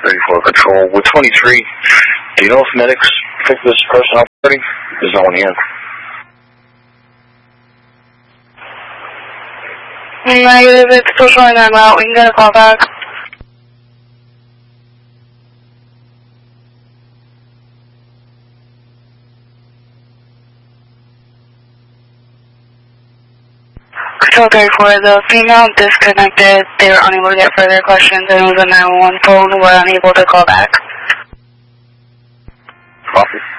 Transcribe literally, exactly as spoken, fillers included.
thirty-four Control. With twenty-three, do you know if medics picked this person up already? There's no one here. Negative, it's still showing on route. We can get a call back. Control thirty-four, the female disconnected. They were unable to get further questions and it was a nine one one phone. We're unable to call back. Copy.